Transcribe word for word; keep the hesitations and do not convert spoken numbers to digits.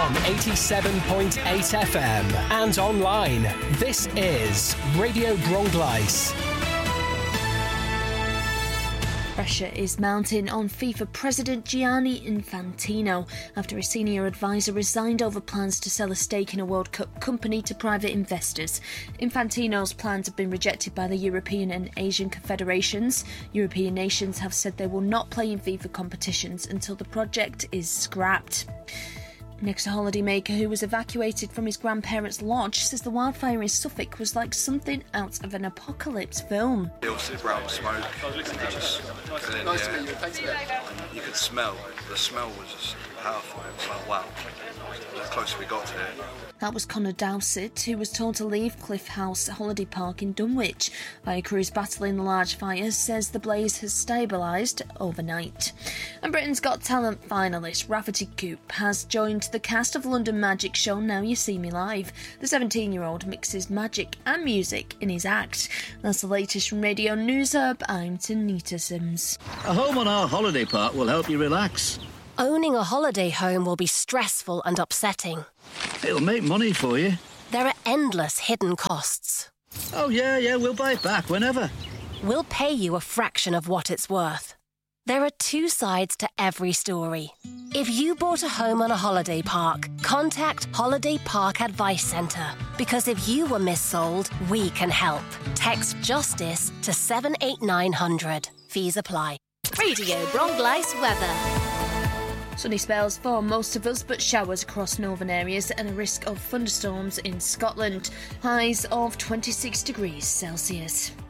on eighty-seven point eight F M and online. This is Radio Brongleis. Pressure is mounting on FIFA President Gianni Infantino after a senior advisor resigned over plans to sell a stake in a World Cup company to private investors. Infantino's plans have been rejected by the European and Asian confederations. European nations have said they will not play in FIFA competitions until the project is scrapped. Next, a holidaymaker who was evacuated from his grandparents' lodge says the wildfire in Suffolk was like something out of an apocalypse film. Ilse brown smoke, and just nice to meet you. Thanks a lot. You could smell, the smell was just powerful. It was like, wow, the closer we got to it. That was Connor Dowsett, who was told to leave Cliff House Holiday Park in Dunwich. Fire crews battling the large fire says the blaze has stabilised overnight. And Britain's Got Talent finalist Rafferty Coop has joined the cast of London Magic show Now You See Me Live. The seventeen-year-old mixes magic and music in his act. That's the latest from Radio News Hub. I'm Tanita Sims. A home on our holiday park will help you relax. Owning a holiday home will be stressful and upsetting. It'll make money for you. There are endless hidden costs. Oh, yeah, yeah, we'll buy it back whenever. We'll pay you a fraction of what it's worth. There are two sides to every story. If you bought a home on a holiday park, contact Holiday Park Advice Centre. Because if you were missold, we can help. Text JUSTICE to seven eight nine hundred. Fees apply. Radio Brongleis weather. Sunny spells for most of us, but showers across northern areas and a risk of thunderstorms in Scotland. Highs of twenty-six degrees Celsius.